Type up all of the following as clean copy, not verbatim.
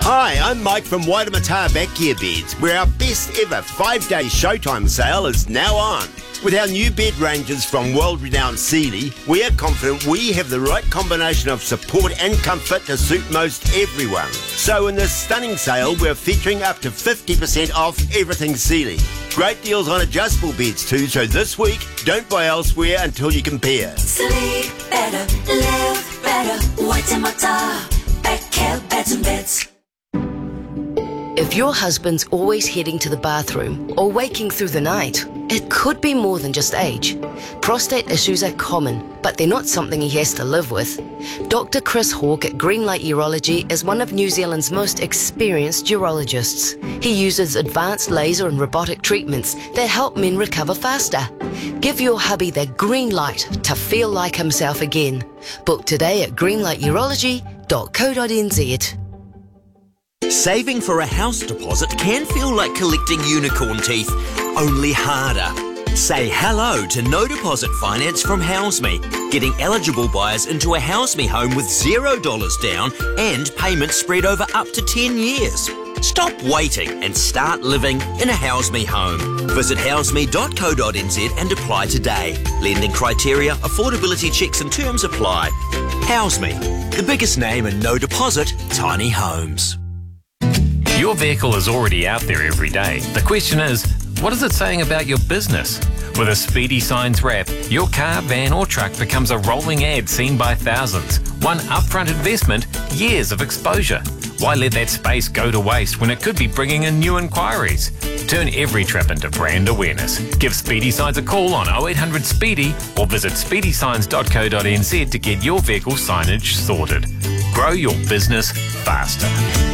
Hi, I'm Mike from Waitemata Backyard Beds, where our best ever 5-day Showtime sale is now on. With our new bed ranges from world-renowned Sealy, we are confident we have the right combination of support and comfort to suit most everyone. So in this stunning sale, we're featuring up to 50% off everything Sealy. Great deals on adjustable beds too, so this week, don't buy elsewhere until you compare. Sleep better, live better, Waitemata Backyard Beds and Beds. If your husband's always heading to the bathroom or waking through the night, it could be more than just age. Prostate issues are common, but they're not something he has to live with. Dr. Chris Hawke at Greenlight Urology is one of New Zealand's most experienced urologists. He uses advanced laser and robotic treatments that help men recover faster. Give your hubby the green light to feel like himself again. Book today at greenlighturology.co.nz. Saving for a house deposit can feel like collecting unicorn teeth, only harder. Say hello to no deposit finance from HouseMe, getting eligible buyers into a HouseMe home with $0 down and payments spread over up to 10 years. Stop waiting and start living in a HouseMe home. Visit houseme.co.nz and apply today. Lending criteria, affordability checks and terms apply. HouseMe, the biggest name in no deposit tiny homes. Your vehicle is already out there every day. The question is, what is it saying about your business? With a Speedy Signs wrap, your car, van or truck becomes a rolling ad seen by thousands. One upfront investment, years of exposure. Why let that space go to waste when it could be bringing in new inquiries? Turn every trip into brand awareness. Give Speedy Signs a call on 0800 Speedy or visit speedysigns.co.nz to get your vehicle signage sorted. Grow your business faster.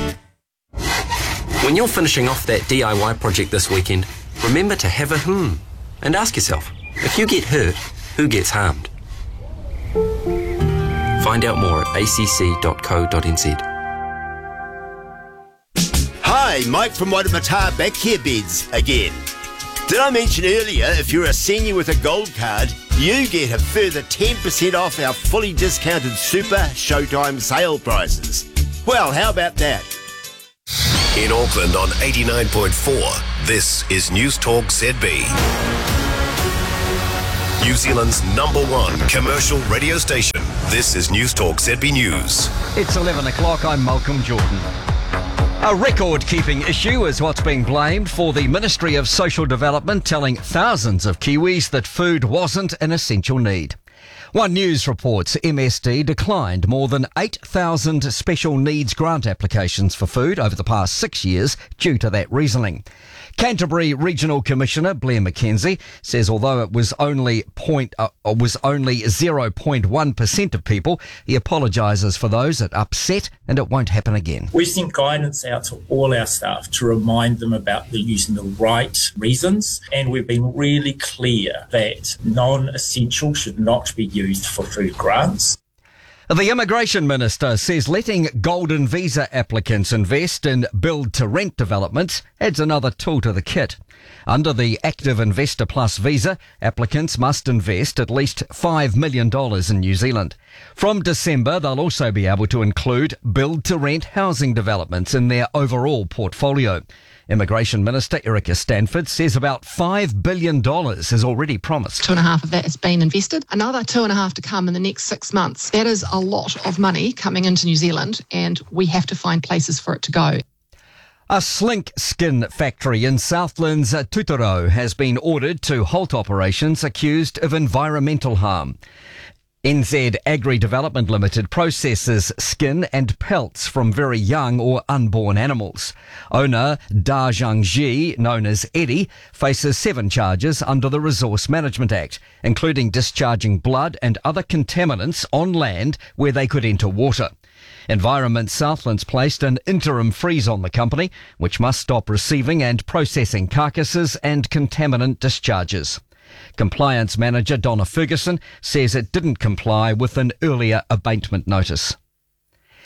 When you're finishing off that DIY project this weekend, remember to have a and ask yourself, if you get hurt, who gets harmed? Find out more at acc.co.nz. Hi, Mike from Waitemata Backyard Beds again. Did I mention earlier, if you're a senior with a gold card, you get a further 10% off our fully discounted Super Showtime sale prices? Well, how about that? In Auckland on 89.4, this is News Talk ZB. New Zealand's #1 commercial radio station. This is News Talk ZB News. It's 11 o'clock, I'm Malcolm Jordan. A record-keeping issue is what's being blamed for the Ministry of Social Development telling thousands of Kiwis that food wasn't an essential need. One News reports MSD declined more than 8,000 special needs grant applications for food over the past 6 years due to that reasoning. Canterbury Regional Commissioner Blair McKenzie says although it was only 0.1% of people, he apologises for those it upset and it won't happen again. We've sent guidance out to all our staff to remind them about using the right reasons, and we've been really clear that non-essential should not be used for food grants. The Immigration Minister says letting Golden Visa applicants invest in build-to-rent developments adds another tool to the kit. Under the Active Investor Plus visa, applicants must invest at least $5 million in New Zealand. From December, they'll also be able to include build-to-rent housing developments in their overall portfolio. Immigration Minister Erica Stanford says about $5 billion is already promised. 2.5 of that has been invested. Another 2.5 to come in the next 6 months. That is a lot of money coming into New Zealand, and we have to find places for it to go. A slink skin factory in Southland's Tutoro has been ordered to halt operations accused of environmental harm. NZ Agri Development Limited processes skin and pelts from very young or unborn animals. Owner Da Zhangji, known as Eddie, faces 7 charges under the Resource Management Act, including discharging blood and other contaminants on land where they could enter water. Environment Southland's placed an interim freeze on the company, which must stop receiving and processing carcasses and contaminant discharges. Compliance Manager Donna Ferguson says it didn't comply with an earlier abatement notice.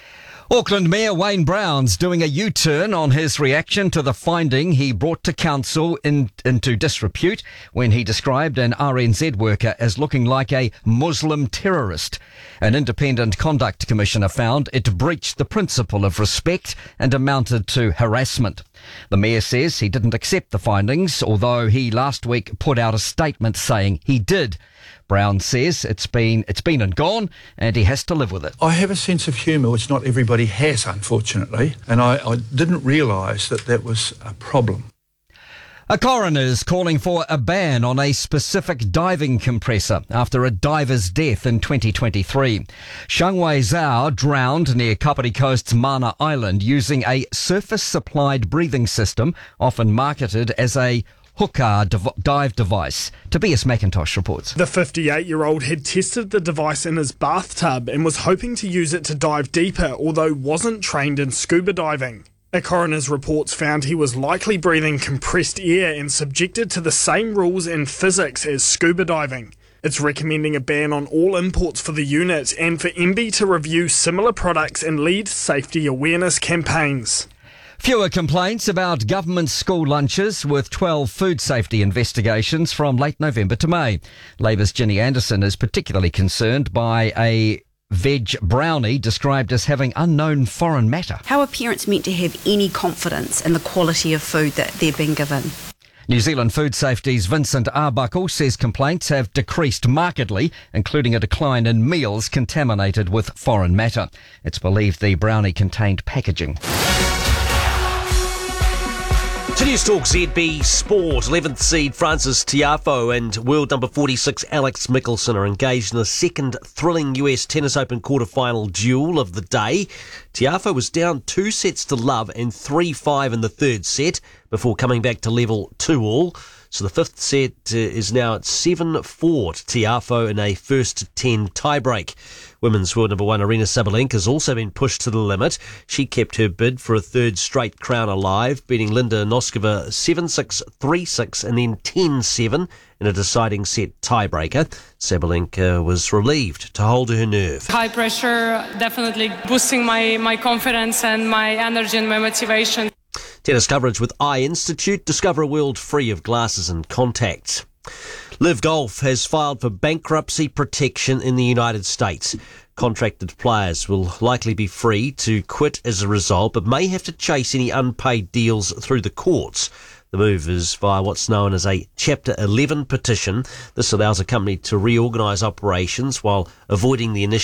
Auckland Mayor Wayne Brown's doing a U-turn on his reaction to the finding he brought to council into disrepute when he described an RNZ worker as looking like a Muslim terrorist. An independent conduct commissioner found it breached the principle of respect and amounted to harassment. The mayor says he didn't accept the findings, although he last week put out a statement saying he did. Brown says it's been and gone, and he has to live with it. I have a sense of humour which not everybody has, unfortunately, and I didn't realise that was a problem. A coroner's calling for a ban on a specific diving compressor after a diver's death in 2023. Shang Wei Zhao drowned near Kapiti Coast's Mana Island using a surface-supplied breathing system, often marketed as a hookah dive device. Tobias McIntosh reports. The 58-year-old had tested the device in his bathtub and was hoping to use it to dive deeper, although wasn't trained in scuba diving. A coroner's reports found he was likely breathing compressed air and subjected to the same rules and physics as scuba diving. It's recommending a ban on all imports for the unit and for MB to review similar products and lead safety awareness campaigns. Fewer complaints about government school lunches, with 12 food safety investigations from late November to May. Labour's Ginny Anderson is particularly concerned by a veg brownie described as having unknown foreign matter. How are parents meant to have any confidence in the quality of food that they're being given? New Zealand Food Safety's Vincent Arbuckle says complaints have decreased markedly, including a decline in meals contaminated with foreign matter. It's believed the brownie contained packaging. To News Talk ZB Sport, 11th seed Frances Tiafoe and world number 46 Alex Michelsen are engaged in the second thrilling US Tennis Open quarter-final duel of the day. Tiafoe was down 2 sets to love and 3-5 in the third set before coming back to level 2-all. So the fifth set is now at 7-4 to Tiafoe in a first 10 tiebreak. Women's world number 1 Aryna Sabalenka has also been pushed to the limit. She kept her bid for a third straight crown alive, beating Linda Noskova 7-6, 3-6 and then 10-7 in a deciding set tiebreaker. Sabalenka was relieved to hold her nerve. High pressure, definitely boosting my confidence and my energy and my motivation. Tennis coverage with Eye Institute. Discover a world free of glasses and contacts. Liv Golf has filed for bankruptcy protection in the United States. Contracted players will likely be free to quit as a result, but may have to chase any unpaid deals through the courts. The move is via what's known as a Chapter 11 petition. This allows a company to reorganise operations while avoiding the initial